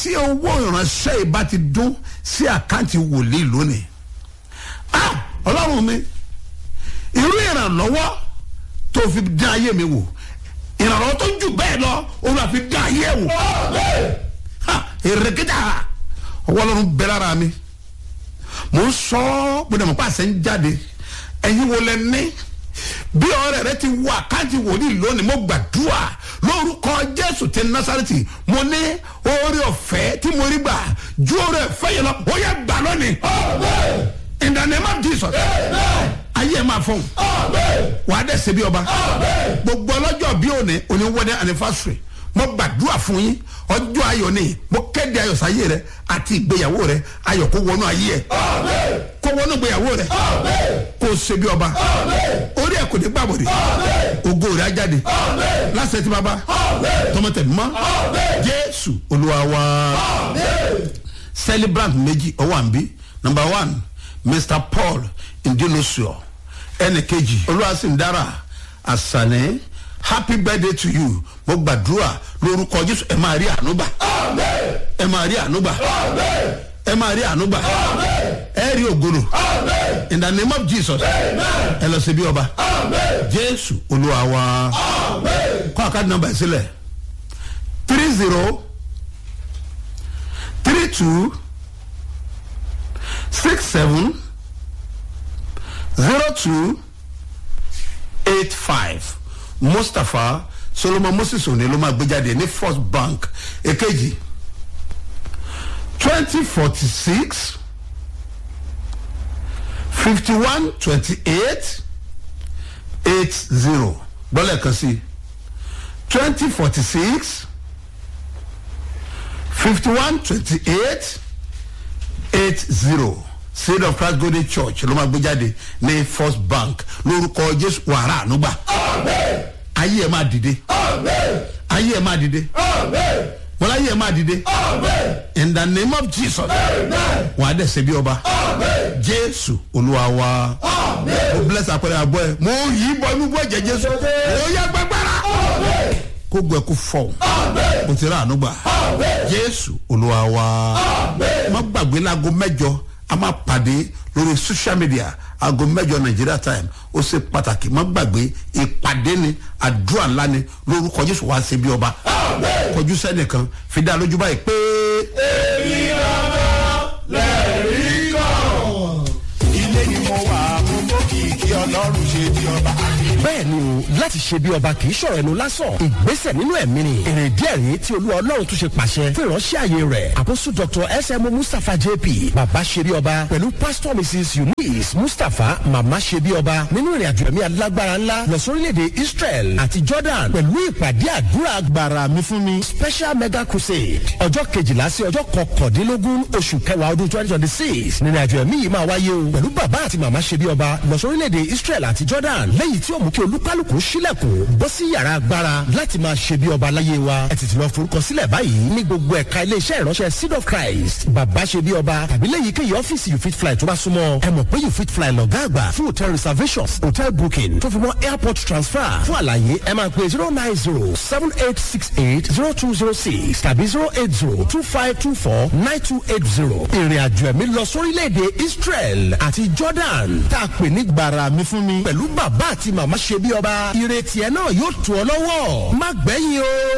tí owó ìránṣẹ́ ìbá ti dún sí àkáǹtì wòlíì lónìí. Ọlọ́run mi, irú ìrànlọ́wọ́ tó fi dán ayé mi wò, ìrànlọ́wọ́ tó jù bẹ́ẹ̀ lọ òun àfi dán ayé wò. Èrèkìtà ọwọ́ Ọlọ́run bẹ lára mi. Mo ń sọ ọ́ gbọdọ̀ mọ̀ pàṣẹ ń jáde. Ẹ̀yin wo lẹ ní? Bí ọ̀rẹ́ rẹ ti wọ àkáǹtì wòlíì lónìí, mo gbàdúrà lórúkọ Jésù ti Násárẹ́tì. Mo ní oore ọ̀fẹ́ tí mo rí gbà ju oore ọ̀fẹ́ yẹn lọ. Ó yẹ gbà lónìí. In the name of Jesus. Ayé máa fọ́n. Wàá dẹ̀ ṣe bí ọba. Gbogbo ọlọ́jọ́ bí òní wedding anniversary. Mo gbàdúrà fún yín. Ọjọ́ ayọ̀ ni. Mo kéde ayọ̀ sáyé rẹ àti ìgbéyàwó rẹ. Ayọ̀ kó wọnú ayé ẹ. Kó wọnú ìgbéyàwó rẹ. Kó ṣe bí ọba. Orí ẹ̀ kò ní gbàbọ̀dé. Ògo rẹ̀ á jáde. Láṣẹ tí bàbá. Tọmọtẹ̀ mọ́. Jésù Olúwa wa. Celebrant méjì ọwọ́ àǹbí. Number 1, Mr. Paul Indinosio. Ẹnìkejì Olúwasìndára Asane. Happy birthday to you. Mo gbàdúrà lórúkọ Jésù ẹ máa rí ànúgbà. Ẹ máa rí ànúgbà. Ẹ máa rí ànúgbà. Ẹ rí ògolo. In the name of Jesus. Ẹ lọ sí bí ọba. Jésù Olúwa wa. Kọ́ àkáàdì nọ́mbà ẹ̀ sílẹ̀. 30 32 67 02 85. Mustapha Solomon Moses òní ló máa gbé jáde ní First Bank. Èkejì 2046 51 28 80. Bọ́lá kan sí 2046 51 28 80. Seed of Christ Golden Church ló máa gbé jáde ní First Bank. Lórúkọ Jésù wàrà ànúgbà. Ayé ẹ̀ máa dìde. Ayé ẹ̀ máa dìde. Wọ́n ayé ẹ̀ máa dìde. In the name of Jesus. Wà á dẹ̀ ṣe bí ọba. Jésù Olúwa wa. Mo bless àpẹẹrẹ àbọ̀ ẹ̀. Mo yí bọ́ inú bọ́ ẹ̀jẹ̀ Jésù. Ó yẹ gbàgbára. Kó gbẹ kó fọ̀. Mo ti rà ànúgbà. Jésù Olúwa wa. Má gbàgbé láago 8 a máa pàdé lórí social media aago 8 Nigeria time. Ó ṣe pàtàkì. Má gbàgbé ìpàdé ni àdúrà ńlá ni lórúkọ Jésù wá ṣe bí ọba. Kọjú sẹ́nìkan fi dá lójú báyìí pé. Èmi náà lẹ́rìí kan. Ilé ni mo wà mo mọ́ kí Ọlọ́run ṣe bí ọba. Bẹ́ẹ̀ ni o, láti ṣe bí ọba kì í ṣọ̀rọ̀ ẹnu lásán. Ìgbésẹ̀ nínú ẹ̀mí ni. Èrè díẹ̀ rí tí Olúwa Ọlọ́run tún ṣe pàṣẹ fún ìránṣẹ́ àyè rẹ̀. Àpòsù Dr. S.M. Mustapha J.P. Bàbá ṣe bí ọba pẹ̀lú Pastor Mrs. Eunice Mustapha Màmá ṣe bí ọba nínú ìrìn àjò ẹ̀mí alágbára ńlá lọ sórílẹ̀-èdè Israel àti Jordan pẹ̀lú ìpàdé àdúrà agbára mi fún mi Special Mega Crusade. Ọjọ́ 12 sí ọjọ́ 19 oṣù kẹwàá ọdún 2026 nínú àjò ẹ̀mí yìí máa wáyé o pẹ̀lú bàbá àti màmá ṣe bí ọba lọ sórílẹ̀-èdè Israel àti Jordan lẹ́yìn tí ó mú kí olúkálùkù sílẹ̀kùn bọ́ sí yàrá agbára láti máa ṣe bí ọba láyé wa. Ẹ tètè lọ forúkọ sílẹ̀ báyìí ní gbogbo ẹ̀ka iléeṣẹ́ ìránṣẹ́ Seed of Christ bàbá ṣe bí ọba tàbí lẹ́yìn kéyìí ọ́fíìsì You Fit Fly tó bá súnmọ́. Ẹ mọ̀ pé You Fit Fly lọ̀gá àgbà fún hotel reservations hotel booking tó fi mọ́ airport transfer. Fún àlàyé ẹ máa pè 09078680206 tàbí 08025249280. ìrìn àjò ẹ̀mí lọ sórílẹ̀-èdè Israel àti Jordan tá a pè ní gbàrà mi fún mi pẹ̀lú bàbá àti màmá ṣe bí ọba. Ìrètí ẹ náà yóò tù ọ lọ́wọ́ má gbẹ̀yìn o.